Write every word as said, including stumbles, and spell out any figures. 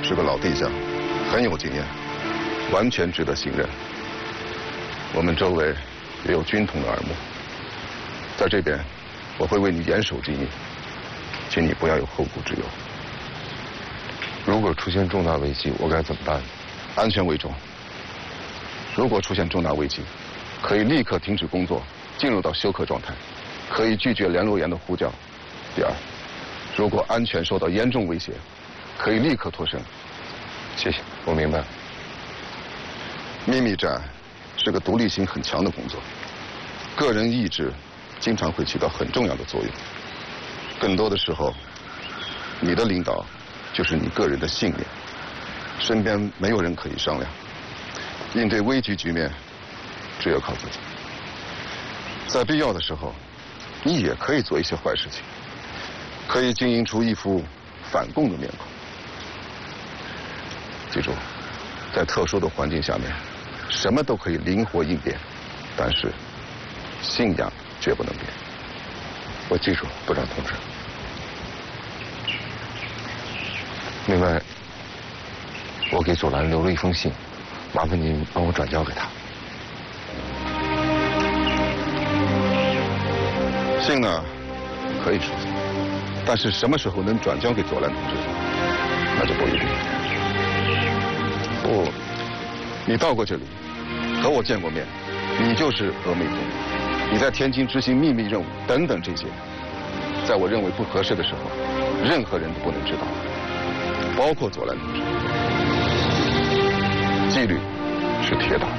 是个老地匠，很有经验，完全值得信任。我们周围也有军统的耳目，在这边我会为你严守机密，请你不要有后顾之忧。 如果出现重大危机，我该怎么办？ 安全为重。如果出现重大危机，可以立刻停止工作，进入到休克状态，可以拒绝联络员的呼叫。第二，如果安全受到严重威胁，可以立刻脱身。 谢谢，我明白。 秘密战是个独立性很强的工作，个人意志经常会起到很重要的作用。更多的时候，你的领导就是你个人的信念，身边没有人可以商量。应对危局局面，只有靠自己。在必要的时候，你也可以做一些坏事情，可以经营出一副反共的面孔。记住，在特殊的环境下面，什么都可以灵活应变，但是信仰绝不能变。 我记住，部长同志。另外，我给左蓝留了一封信，麻烦您帮我转交给他。 信呢，可以书写，但是什么时候能转交给左蓝同志，那就不一定。不，你到过这里，和我见过面，你就是峨眉总理，你在天津执行秘密任务等等这些，在我认为不合适的时候，任何人都不能知道，包括左蓝同志。纪律是铁打的。